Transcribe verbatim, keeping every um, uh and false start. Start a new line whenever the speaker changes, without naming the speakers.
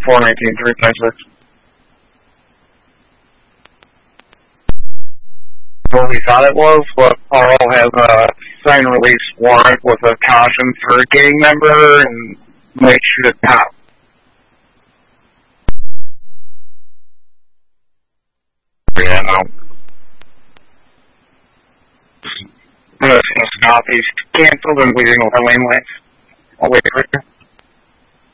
four nineteen, three twenty-six. What we thought it was, but Carl has a sign release warrant with a caution for a gang member and might shoot a cop. Yeah, no. I'm just gonna stop. He's canceled and leaving over lane lights. I'll wait for you.